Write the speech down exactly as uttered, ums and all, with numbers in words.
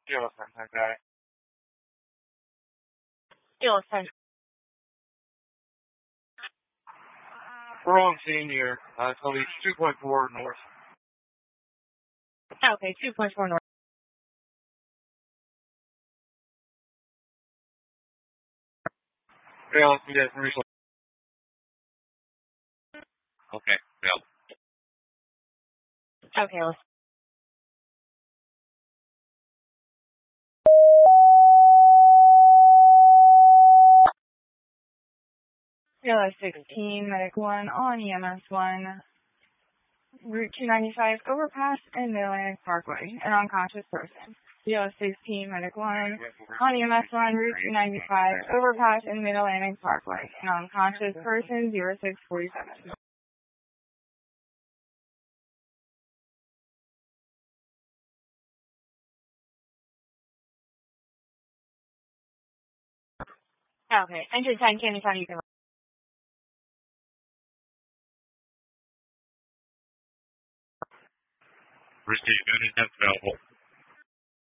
六三三该。 六三。 We're on scene here. Uh, so it's two point four north. Okay, two point four north. Yeah, let's get information. Okay, yeah. Okay, let's. Kilo sixteen, Medic one on E M S one, Route two ninety-five, overpass in Mid-Atlantic Parkway, an unconscious person. Kilo sixteen, Medic one on E M S one, Route two ninety-five, overpass in Mid-Atlantic Parkway, an unconscious person, zero six forty-seven. Okay, engine ten, Candy County, you can. Receive unit available.